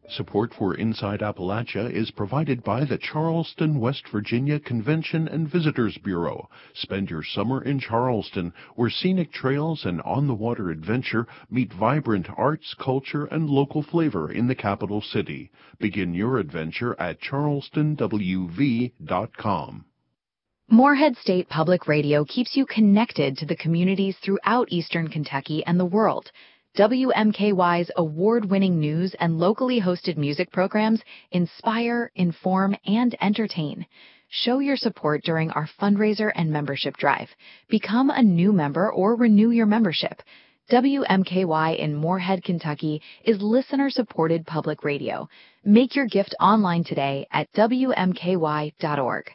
Support for Inside Appalachia is provided by the Charleston, West Virginia Convention and Visitors Bureau. Spend your summer in Charleston, where scenic trails and on-the-water adventure meet vibrant arts, culture, and local flavor in the capital city. Begin your adventure at charlestonwv.com. Morehead State Public Radio keeps you connected to the communities throughout Eastern Kentucky and the world. WMKY's award-winning news and locally hosted music programs inspire, inform, and entertain. Show your support during our fundraiser and membership drive. Become a new member or renew your membership. WMKY in Morehead, Kentucky is listener-supported public radio. Make your gift online today at WMKY.org.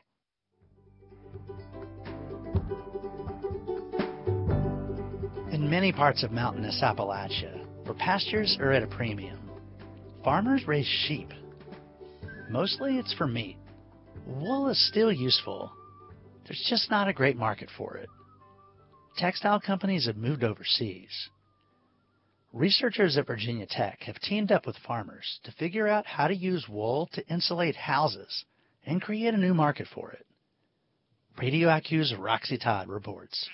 In many parts of mountainous Appalachia, where pastures are at a premium, farmers raise sheep. Mostly it's for meat. Wool is still useful. There's just not a great market for it. Textile companies have moved overseas. Researchers at Virginia Tech have teamed up with farmers to figure out how to use wool to insulate houses and create a new market for it. Radio IQ's Roxy Todd reports.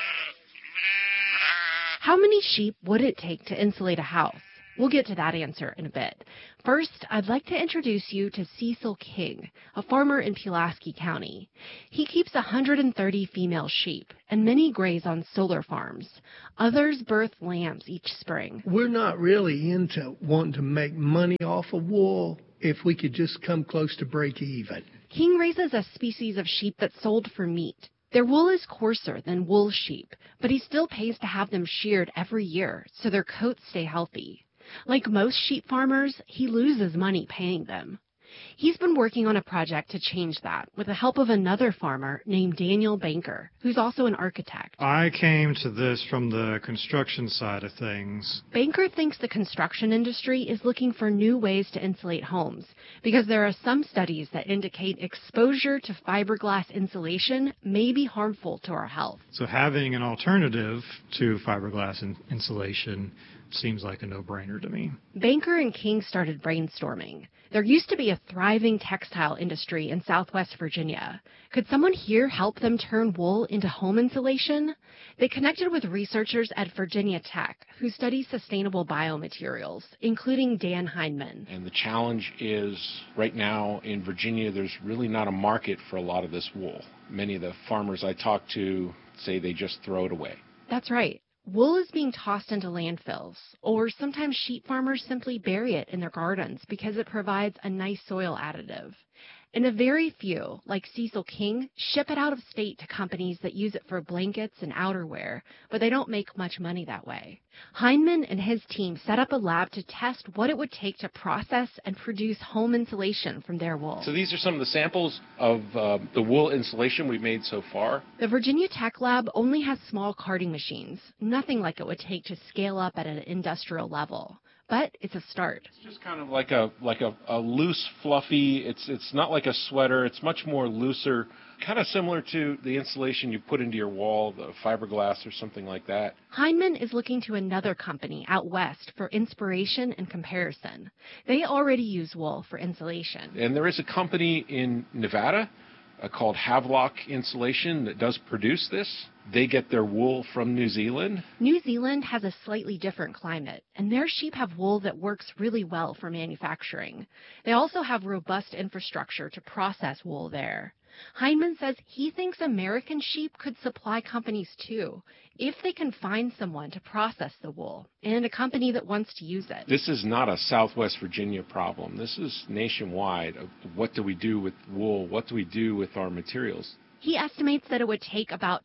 How many sheep would it take to insulate a house? We'll get to that answer in a bit. First, I'd like to introduce you to Cecil King, a farmer in Pulaski County. He keeps 130 female sheep, and many graze on solar farms. Others birth lambs each spring. We're not really into wanting to make money off of wool if we could just come close to break even. King raises a species of sheep that's sold for meat. Their wool is coarser than wool sheep, but he still pays to have them sheared every year so their coats stay healthy. Like most sheep farmers, he loses money paying them. He's been working on a project to change that with the help of another farmer named Daniel Banker, who's also an architect. I came to this from the construction side of things. Banker thinks the construction industry is looking for new ways to insulate homes because there are some studies that indicate exposure to fiberglass insulation may be harmful to our health. So having an alternative to fiberglass insulation seems like a no-brainer to me. Banker and King started brainstorming. There used to be a thriving textile industry in Southwest Virginia. Could someone here help them turn wool into home insulation? They connected with researchers at Virginia Tech who study sustainable biomaterials, including Dan Heineman. And the challenge is right now in Virginia, there's really not a market for a lot of this wool. Many of the farmers I talk to say they just throw it away. That's right. Wool is being tossed into landfills, or sometimes sheep farmers simply bury it in their gardens because it provides a nice soil additive. And a very few, like Cecil King, ship it out of state to companies that use it for blankets and outerwear, but they don't make much money that way. Heineman and his team set up a lab to test what it would take to process and produce home insulation from their wool. So these are some of the samples of the wool insulation we've made so far. The Virginia Tech Lab only has small carding machines, nothing like it would take to scale up at an industrial level. But it's a start. It's just kind of like a loose, fluffy, it's not like a sweater, it's much more looser, kind of similar to the insulation you put into your wall, the fiberglass or something like that. Heineman is looking to another company out west for inspiration and comparison. They already use wool for insulation. And there is a company in Nevada called Havelock Insulation that does produce this. They get their wool from New Zealand. New Zealand has a slightly different climate, and their sheep have wool that works really well for manufacturing. They also have robust infrastructure to process wool there. Heineman says he thinks American sheep could supply companies too, if they can find someone to process the wool and a company that wants to use it. This is not a Southwest Virginia problem. This is nationwide. What do we do with wool? What do we do with our materials? He estimates that it would take about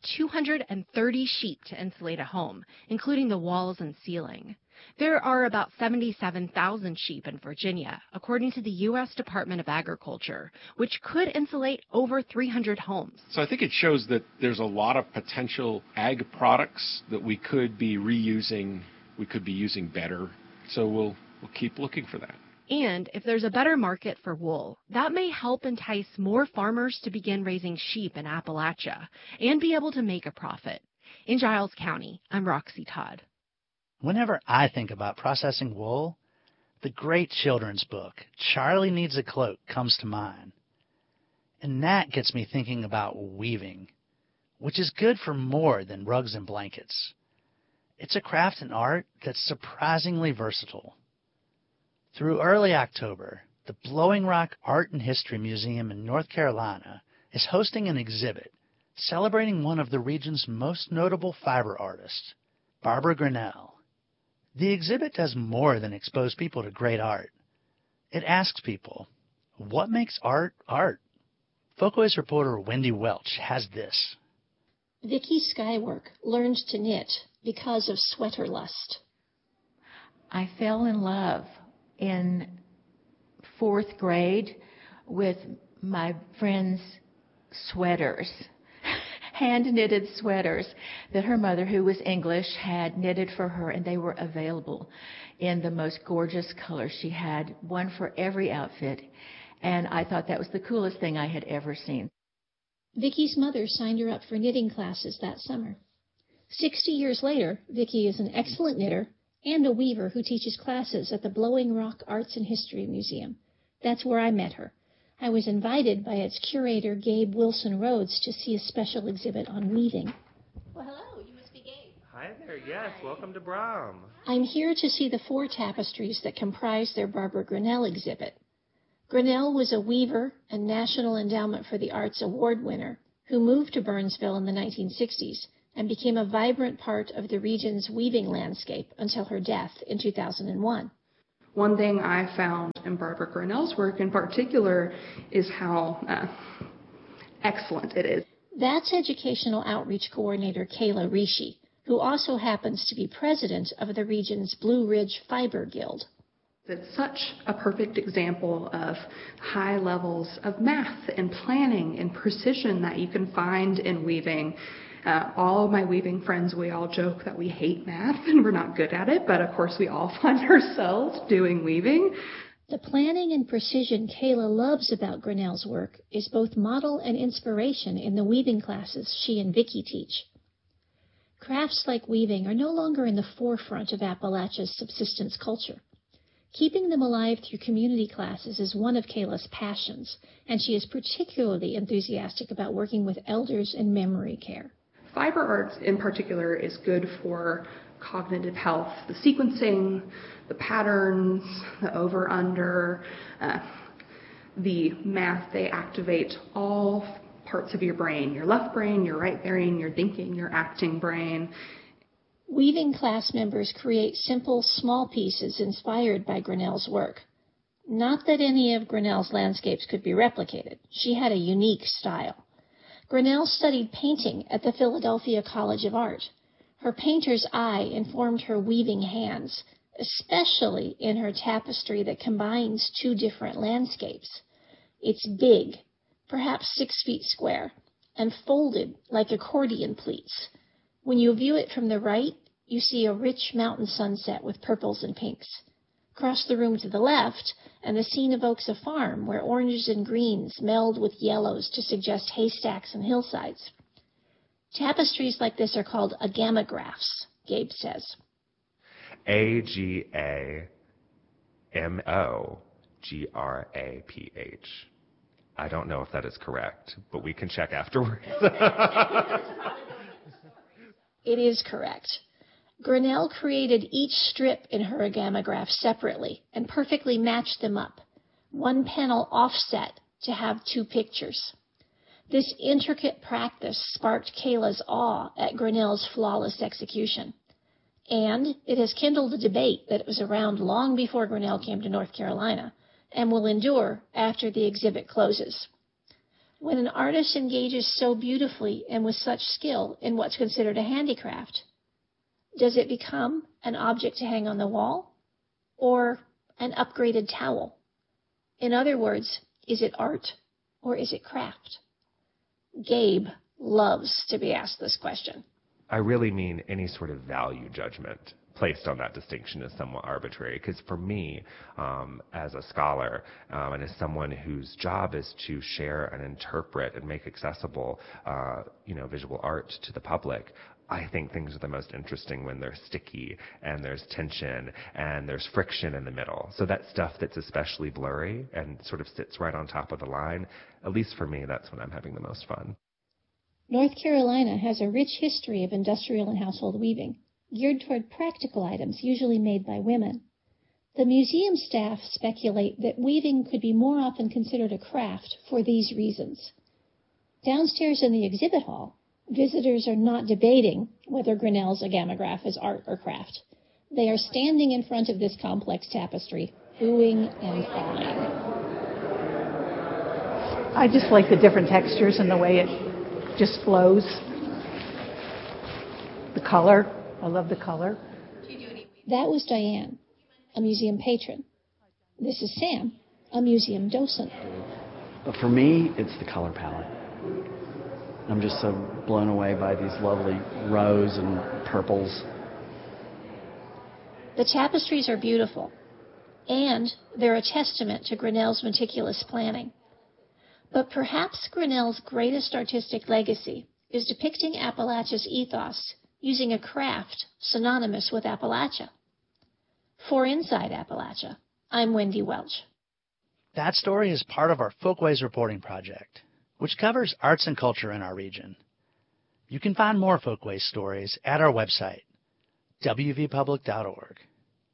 230 sheep to insulate a home, including the walls and ceiling. There are about 77,000 sheep in Virginia, according to the U.S. Department of Agriculture, which could insulate over 300 homes. So I think it shows that there's a lot of potential ag products that we could be reusing, we could be using better. So we'll keep looking for that. And if there's a better market for wool, that may help entice more farmers to begin raising sheep in Appalachia and be able to make a profit. In Giles County, I'm Roxy Todd. Whenever I think about processing wool, The great children's book, Charlie Needs a Cloak, comes to mind. And that gets me thinking about weaving, which is good for more than rugs and blankets. It's a craft and art that's surprisingly versatile. Through early October, the Blowing Rock Art and History Museum in North Carolina is hosting an exhibit celebrating one of the region's most notable fiber artists, Barbara Grinnell. The exhibit does more than expose people to great art. It asks people, what makes art art? Folkways reporter Wendy Welch has this. Vicki Skywork learned to knit because of sweater lust. I fell in love in 4th grade with my friend's sweaters, hand-knitted sweaters that her mother, who was English, had knitted for her, and they were available in the most gorgeous colors. She had one for every outfit, and I thought that was the coolest thing I had ever seen. Vicki's mother signed her up for knitting classes that summer. 60 years later, Vicki is an excellent knitter and a weaver who teaches classes at the Blowing Rock Arts and History Museum. That's where I met her. I was invited by its curator, Gabe Wilson Rhodes, to see a special exhibit on weaving. Well, hello. You must be Gabe. Hi there. Yes, welcome to Brom. I'm here to see the 4 tapestries that comprise their Barbara Grinnell exhibit. Grinnell was a weaver and National Endowment for the Arts Award winner who moved to Burnsville in the 1960s and became a vibrant part of the region's weaving landscape until her death in 2001. One thing I found in Barbara Grinnell's work in particular is how excellent it is. That's Educational Outreach Coordinator Kayla Rishi, who also happens to be president of the region's Blue Ridge Fiber Guild. It's such a perfect example of high levels of math and planning and precision that you can find in weaving. All of my weaving friends, we all joke that we hate math and we're not good at it, but of course we all find ourselves doing weaving. The planning and precision Kayla loves about Grinnell's work is both model and inspiration in the weaving classes she and Vicki teach. Crafts like weaving are no longer in the forefront of Appalachia's subsistence culture. Keeping them alive through community classes is one of Kayla's passions, and she is particularly enthusiastic about working with elders in memory care. Fiber arts in particular is good for cognitive health. The sequencing, the patterns, the over-under, the math, they activate all parts of your brain, your left brain, your right brain, your thinking, your acting brain. Weaving class members create simple, small pieces inspired by Grinnell's work. Not that any of Grinnell's landscapes could be replicated. She had a unique style. Grinnell studied painting at the Philadelphia College of Art. Her painter's eye informed her weaving hands, especially in her tapestry that combines 2 different landscapes. It's big, perhaps 6 feet square, and folded like accordion pleats. When you view it from the right, you see a rich mountain sunset with purples and pinks. Across the room to the left, and the scene evokes a farm where oranges and greens meld with yellows to suggest haystacks and hillsides. Tapestries like this are called agamagraphs, Gabe says. A-G-A-M-O-G-R-A-P-H. I don't know if that is correct, but we can check afterwards. It is correct. Grinnell created each strip in her agamograph separately and perfectly matched them up, one panel offset to have 2 pictures. This intricate practice sparked Kayla's awe at Grinnell's flawless execution. And it has kindled a debate that was around long before Grinnell came to North Carolina and will endure after the exhibit closes. When an artist engages so beautifully and with such skill in what's considered a handicraft, does it become an object to hang on the wall or an upgraded towel? In other words, is it art or is it craft? Gabe loves to be asked this question. I really mean any sort of value judgment placed on that distinction is somewhat arbitrary, because for me, as a scholar and as someone whose job is to share and interpret and make accessible, visual art to the public, I think things are the most interesting when they're sticky and there's tension and there's friction in the middle. So that stuff that's especially blurry and sort of sits right on top of the line, at least for me, that's when I'm having the most fun. North Carolina has a rich history of industrial and household weaving, geared toward practical items usually made by women. The museum staff speculate that weaving could be more often considered a craft for these reasons. Downstairs in the exhibit hall, visitors are not debating whether Grinnell's agamograph is art or craft. They are standing in front of this complex tapestry, oohing and awing. I just like the different textures and the way it just flows. The color. I love the color. That was Diane, a museum patron. This is Sam, a museum docent. But for me, it's the color palette. I'm just so blown away by these lovely rose and purples. The tapestries are beautiful, and they're a testament to Grinnell's meticulous planning. But perhaps Grinnell's greatest artistic legacy is depicting Appalachia's ethos using a craft synonymous with Appalachia. For Inside Appalachia, I'm Wendy Welch. That story is part of our Folkways reporting project, which covers arts and culture in our region. You can find more Folkways stories at our website, wvpublic.org.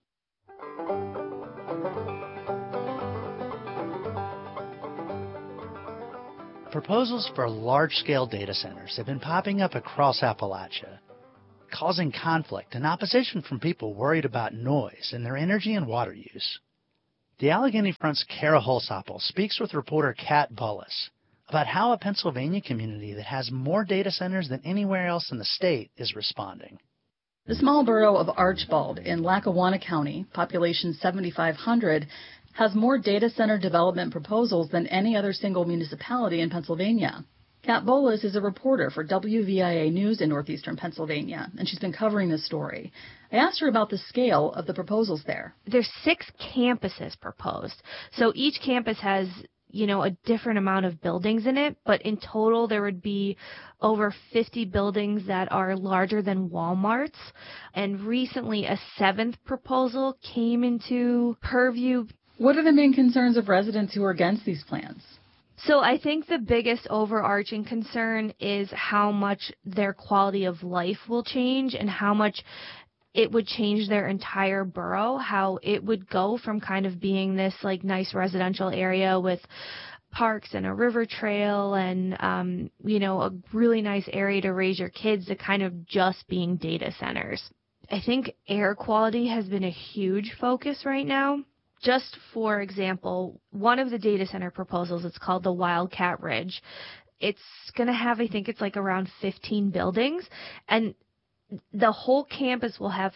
Proposals for large-scale data centers have been popping up across Appalachia, causing conflict and opposition from people worried about noise and their energy and water use. The Allegheny Front's Kara Holsopple speaks with reporter Kat Bullis about how a Pennsylvania community that has more data centers than anywhere else in the state is responding. The small borough of Archbald in Lackawanna County, population 7,500, has more data center development proposals than any other single municipality in Pennsylvania. Kat Bullis is a reporter for WVIA News in northeastern Pennsylvania, and she's been covering this story. I asked her about the scale of the proposals there. There's 6 campuses proposed. So each campus has, a different amount of buildings in it, but in total there would be over 50 buildings that are larger than Walmart's. And recently a 7th proposal came into purview. What are the main concerns of residents who are against these plans? So I think the biggest overarching concern is how much their quality of life will change and how much it would change their entire borough, how it would go from kind of being this nice residential area with parks and a river trail and, a really nice area to raise your kids to kind of just being data centers. I think air quality has been a huge focus right now. Just for example, one of the data center proposals, it's called the Wildcat Ridge. It's going to have, I think it's around 15 buildings, and the whole campus will have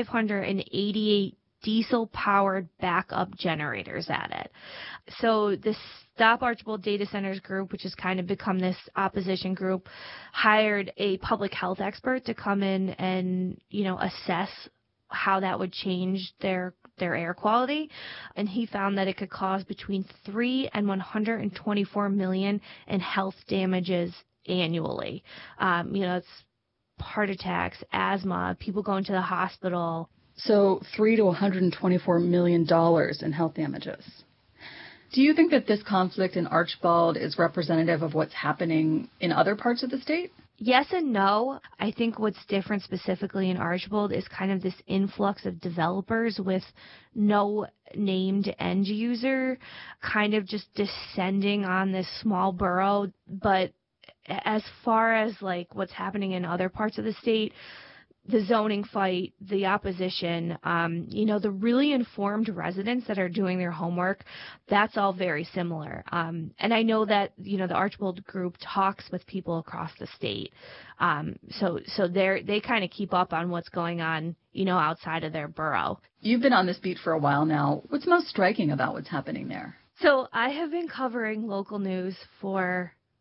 588 diesel-powered backup generators at it. So the Stop Archbald Data Centers group, which has kind of become this opposition group, hired a public health expert to come in and, assess how that would change their air quality, and he found that it could cause between $3 and $124 million in health damages annually. It's heart attacks, asthma, people going to the hospital. So $3 to $124 million in health damages. Do you think that this conflict in Archbald is representative of what's happening in other parts of the state? Yes and no. I think what's different specifically in Archbald is kind of this influx of developers with no named end user kind of just descending on this small borough. But as far as what's happening in other parts of the state, the zoning fight, the opposition, the really informed residents that are doing their homework, that's all very similar. And I know that, the Archbald group talks with people across the state. So they kind of keep up on what's going on, outside of their borough. You've been on this beat for a while now. What's most striking about what's happening there? So I have been covering local news for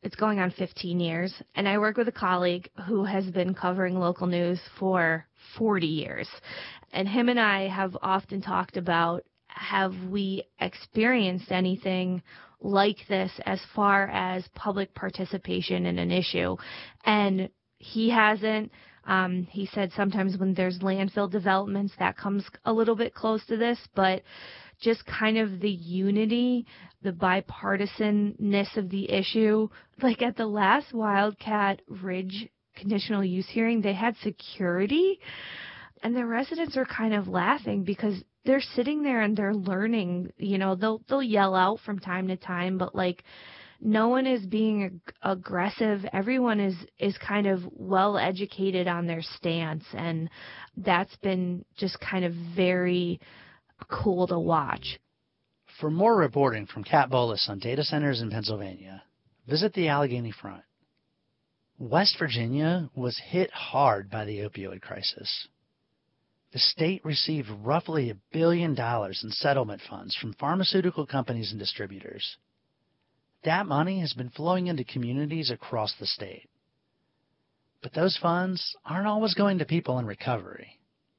It's going on 15 years, and I work with a colleague who has been covering local news for 40 years. And him and I have often talked about, have we experienced anything like this as far as public participation in an issue? And he hasn't. He said sometimes when there's landfill developments, that comes a little bit close to this, but just kind of the unity, the bipartisanness of the issue. Like at the last Wildcat Ridge conditional use hearing, they had security, and the residents are kind of laughing because they're sitting there and they're learning. You know, they'll yell out from time to time, but like no one is being aggressive. Everyone is kind of well educated on their stance, and that's been just kind of very cool to watch. For more reporting from Kat Bolis on data centers in Pennsylvania, visit the Allegheny Front. West Virginia was hit hard by the opioid crisis. The state received roughly $1 billion in settlement funds from pharmaceutical companies and distributors. That money has been flowing into communities across the state. But those funds aren't always going to people in recovery.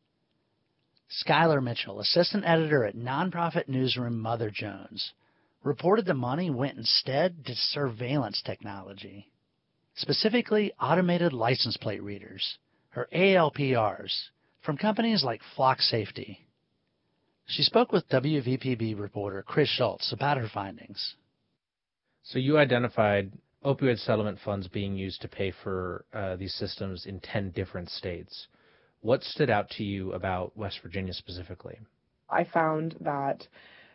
Skylar Mitchell, assistant editor at nonprofit newsroom Mother Jones, reported the money went instead to surveillance technology, specifically automated license plate readers, or ALPRs, from companies like Flock Safety. She spoke with WVPB reporter Chris Schultz about her findings. So you identified opioid settlement funds being used to pay for these systems in 10 different states. What stood out to you about West Virginia specifically? I found that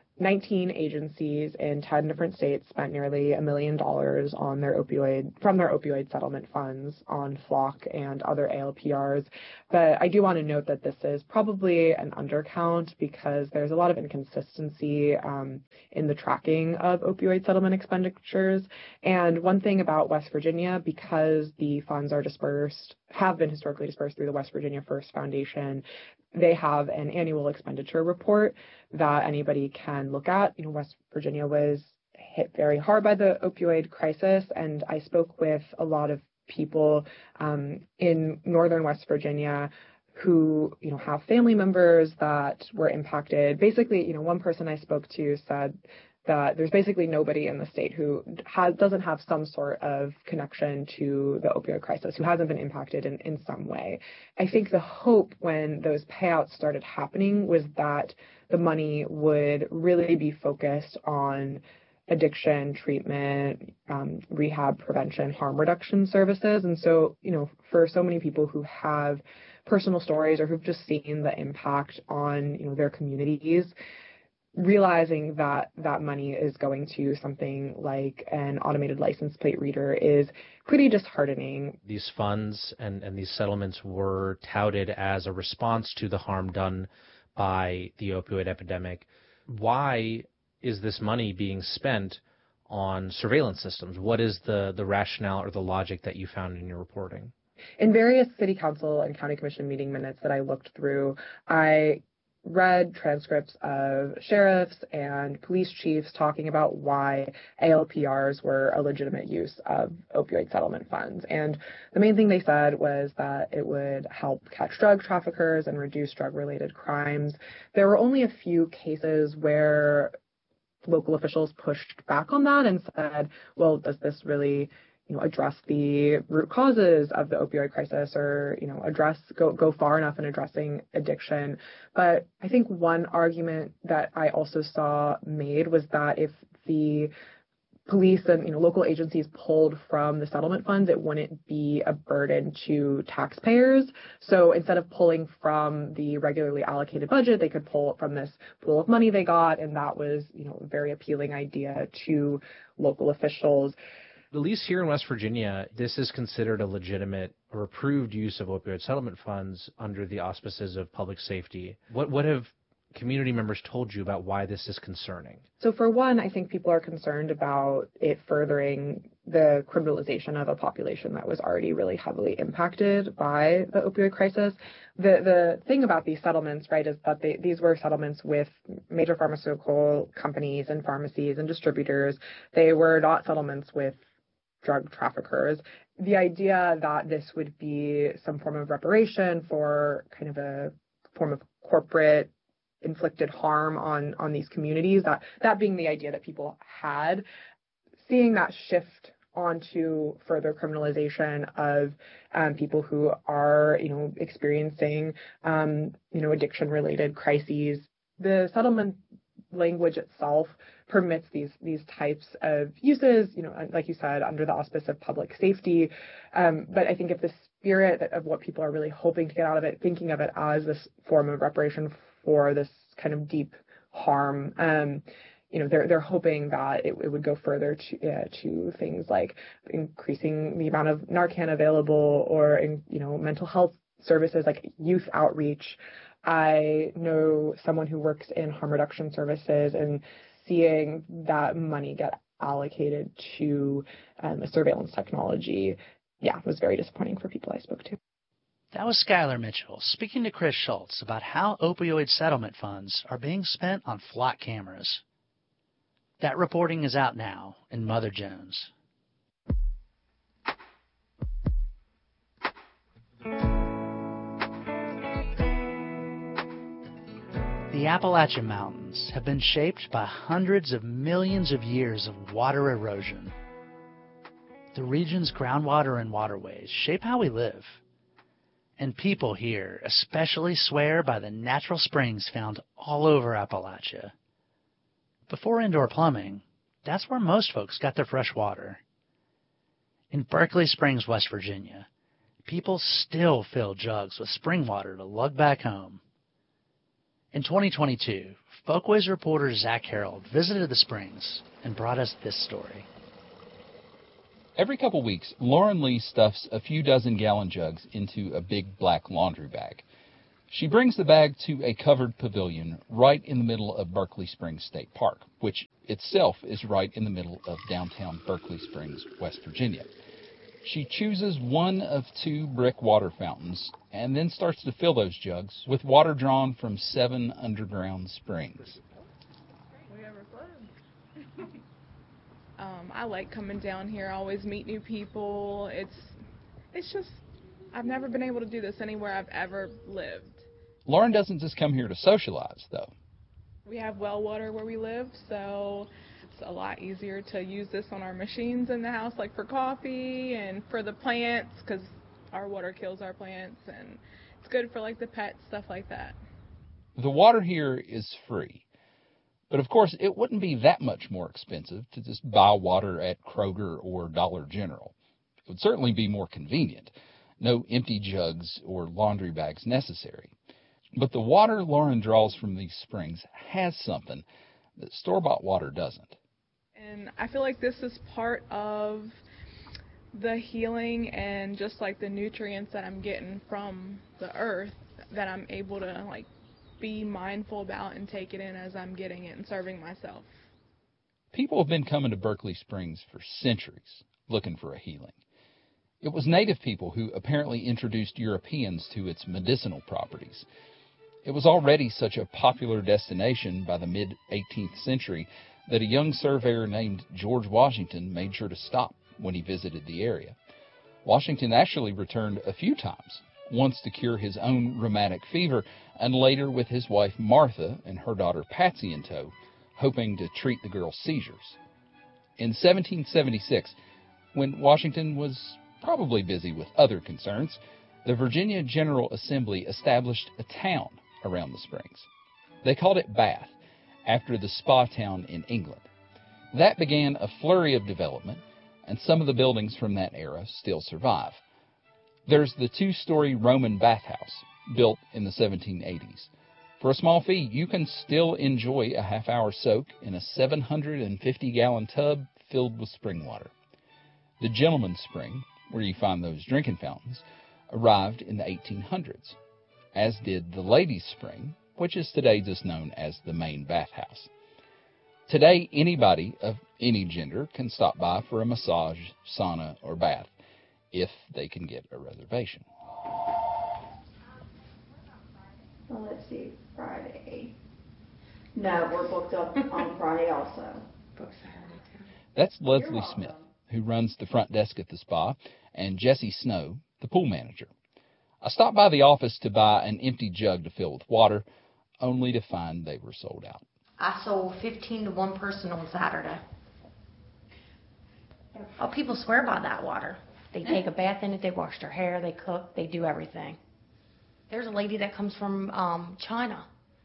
19 agencies in 10 different states spent nearly $1 million on their opioid settlement funds on Flock and other ALPRs. But I do want to note that this is probably an undercount because there's a lot of inconsistency in the tracking of opioid settlement expenditures. And one thing about West Virginia, because the funds have been historically dispersed through the West Virginia First Foundation, they have an annual expenditure report that anybody can look at. You know, West Virginia was hit very hard by the opioid crisis, and I spoke with a lot of people in northern West Virginia who, you know, have family members that were impacted. Basically, you know, one person I spoke to said that there's basically nobody in the state who doesn't have some sort of connection to the opioid crisis, who hasn't been impacted in some way. I think the hope when those payouts started happening was that the money would really be focused on addiction treatment, rehab prevention, harm reduction services. And so, you know, for so many people who have personal stories or who've just seen the impact on, you know, their communities, realizing that that money is going to something like an automated license plate reader is pretty disheartening. These funds and these settlements were touted as a response to the harm done by the opioid epidemic. Why is this money being spent on surveillance systems? What is the rationale or the logic that you found in your reporting? In various city council and county commission meeting minutes that I looked through, I read transcripts of sheriffs and police chiefs talking about why ALPRs were a legitimate use of opioid settlement funds. And the main thing they said was that it would help catch drug traffickers and reduce drug-related crimes. There were only a few cases where local officials pushed back on that and said, well, does this really address the root causes of the opioid crisis, or, go far enough in addressing addiction. But I think one argument that I also saw made was that if the police and, local agencies pulled from the settlement funds, it wouldn't be a burden to taxpayers. So instead of pulling from the regularly allocated budget, they could pull from this pool of money they got. And that was, a very appealing idea to local officials. At least here in West Virginia, this is considered a legitimate or approved use of opioid settlement funds under the auspices of public safety. What have community members told you about why this is concerning? So for one, I think people are concerned about it furthering the criminalization of a population that was already really heavily impacted by the opioid crisis. The thing about these settlements, right, is that these were settlements with major pharmaceutical companies and pharmacies and distributors. They were not settlements with drug traffickers. The idea that this would be some form of reparation for kind of a form of corporate inflicted harm on these communities, that being the idea that people had, seeing that shift onto further criminalization of people who are, experiencing, addiction-related crises. The settlement language itself permits these types of uses, like you said, under the auspice of public safety. But I think if the spirit of what people are really hoping to get out of it, thinking of it as this form of reparation for this kind of deep harm, they're hoping that it would go further to things like increasing the amount of Narcan available, or mental health services like youth outreach. I know someone who works in harm reduction services, and seeing that money get allocated to surveillance technology, was very disappointing for people I spoke to. That was Skylar Mitchell speaking to Chris Schultz about how opioid settlement funds are being spent on flock cameras. That reporting is out now in Mother Jones. The Appalachian Mountains have been shaped by hundreds of millions of years of water erosion. The region's groundwater and waterways shape how we live. And people here especially swear by the natural springs found all over Appalachia. Before indoor plumbing, that's where most folks got their fresh water. In Berkeley Springs, West Virginia, people still fill jugs with spring water to lug back home. In 2022, Folkways reporter Zach Harold visited the springs and brought us this story. Every couple weeks, Lauren Lee stuffs a few dozen gallon jugs into a big black laundry bag. She brings the bag to a covered pavilion right in the middle of Berkeley Springs State Park, which itself is right in the middle of downtown Berkeley Springs, West Virginia. She chooses one of 2 brick water fountains and then starts to fill those jugs with water drawn from 7 underground springs. We ever fun. I like coming down here. I always meet new people. It's just, I've never been able to do this anywhere I've ever lived. Lauren doesn't just come here to socialize, though. We have well water where we live, so it's a lot easier to use this on our machines in the house, like for coffee and for the plants, because our water kills our plants, and it's good for like the pets, stuff like that. The water here is free. But of course, it wouldn't be that much more expensive to just buy water at Kroger or Dollar General. It would certainly be more convenient. No empty jugs or laundry bags necessary. But the water Lauren draws from these springs has something that store-bought water doesn't. And I feel like this is part of the healing and just like the nutrients that I'm getting from the earth that I'm able to like be mindful about and take it in as I'm getting it and serving myself. People have been coming to Berkeley Springs for centuries looking for a healing. It was native people who apparently introduced Europeans to its medicinal properties. It was already such a popular destination by the mid-18th century that a young surveyor named George Washington made sure to stop when he visited the area. Washington actually returned a few times, once to cure his own rheumatic fever, and later with his wife Martha and her daughter Patsy in tow, hoping to treat the girl's seizures. In 1776, when Washington was probably busy with other concerns, the Virginia General Assembly established a town around the springs. They called it Bath, after the spa town in England. That began a flurry of development, and some of the buildings from that era still survive. There's the 2-story Roman bathhouse, built in the 1780s. For a small fee, you can still enjoy a half-hour soak in a 750-gallon tub filled with spring water. The Gentleman's Spring, where you find those drinking fountains, arrived in the 1800s, as did the Ladies' Spring, which is today just known as the main bathhouse. Today, anybody of any gender can stop by for a massage, sauna, or bath, if they can get a reservation. Well, let's see, Friday. No, we're booked up on Friday also. That's Leslie Smith. who runs the front desk at the spa, and Jesse Snow, the pool manager. I stopped by the office to buy an empty jug to fill with water, only to find they were sold out. I sold 15 to one person on Saturday. Oh, people swear by that water. They take a bath in it, they wash their hair, they cook, they do everything. There's a lady that comes from China,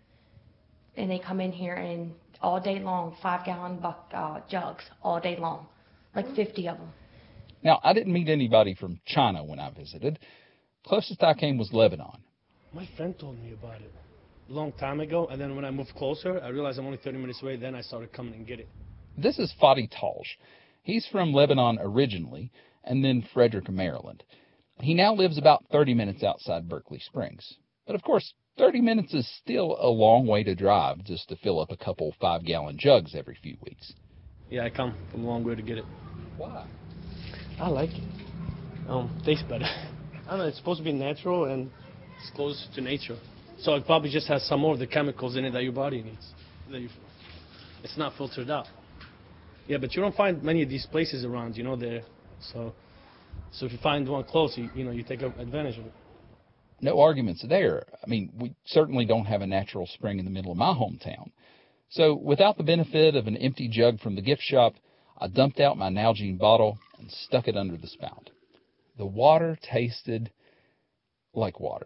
and they come in here and all day long, 5-gallon jugs, all day long, like 50 of them. Now, I didn't meet anybody from China when I visited. Closest I came was Lebanon. My friend told me about it a long time ago, and then when I moved closer, I realized I'm only 30 minutes away, then I started coming and get it. This is Fadi Talj. He's from Lebanon originally, and then Frederick, Maryland. He now lives about 30 minutes outside Berkeley Springs. But of course, 30 minutes is still a long way to drive just to fill up a couple 5-gallon jugs every few weeks. Yeah, I come from a long way to get it. Why? I like it. Tastes better. I don't know, it's supposed to be natural and it's close to nature. So it probably just has some more of the chemicals in it that your body needs. It's not filtered out. Yeah, but you don't find many of these places around, there. So if you find one close, you take advantage of it. No arguments there. I mean, we certainly don't have a natural spring in the middle of my hometown. So without the benefit of an empty jug from the gift shop, I dumped out my Nalgene bottle and stuck it under the spout. The water tasted like water.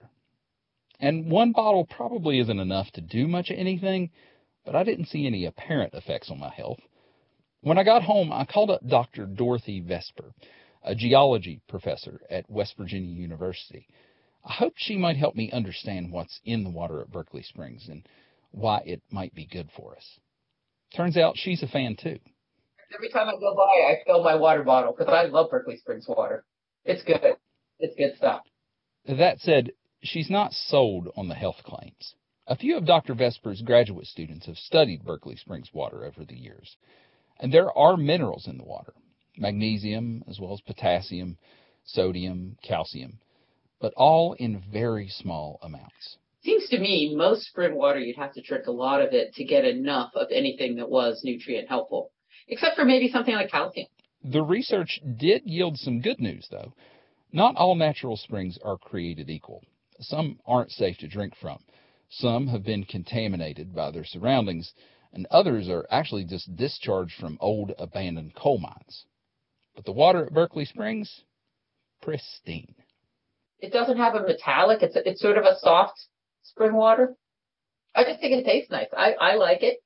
And one bottle probably isn't enough to do much of anything, but I didn't see any apparent effects on my health. When I got home, I called up Dr. Dorothy Vesper, a geology professor at West Virginia University. I hoped she might help me understand what's in the water at Berkeley Springs and why it might be good for us. Turns out she's a fan too. Every time I go by, I fill my water bottle because I love Berkeley Springs water. It's good. It's good stuff. That said, she's not sold on the health claims. A few of Dr. Vesper's graduate students have studied Berkeley Springs water over the years. And there are minerals in the water, magnesium as well as potassium, sodium, calcium, but all in very small amounts. Seems to me most spring water you'd have to drink a lot of it to get enough of anything that was nutrient helpful, except for maybe something like calcium. The research did yield some good news, though. Not all natural springs are created equal. Some aren't safe to drink from. Some have been contaminated by their surroundings, and others are actually just discharged from old abandoned coal mines. But the water at Berkeley Springs, pristine. It doesn't have a metallic. It's sort of a soft spring water. I just think it tastes nice. I like it.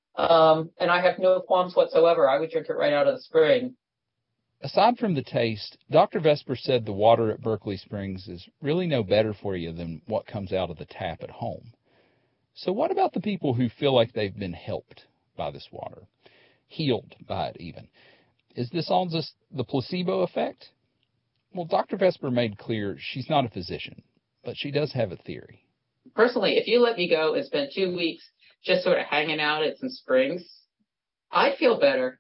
And I have no qualms whatsoever. I would drink it right out of the spring. Aside from the taste, Dr. Vesper said the water at Berkeley Springs is really no better for you than what comes out of the tap at home. So what about the people who feel like they've been helped by this water? Healed by it even? Is this all just the placebo effect? Well, Dr. Vesper made clear she's not a physician, but she does have a theory. Personally, if you let me go and spend 2 weeks just sort of hanging out at some springs, I'd feel better.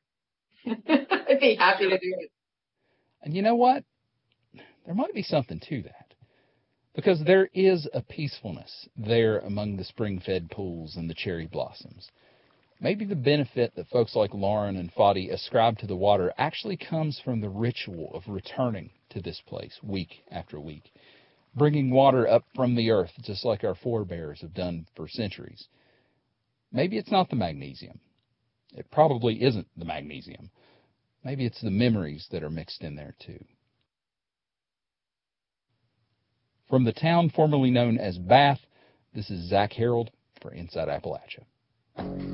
I'd be happy to do it. And you know what? There might be something to that. Because there is a peacefulness there among the spring-fed pools and the cherry blossoms. Maybe the benefit that folks like Lauren and Fadi ascribe to the water actually comes from the ritual of returning to this place week after week, bringing water up from the earth just like our forebears have done for centuries. Maybe it's not the magnesium. It probably isn't the magnesium. Maybe it's the memories that are mixed in there too. From the town formerly known as Bath, this is Zach Harold for Inside Appalachia.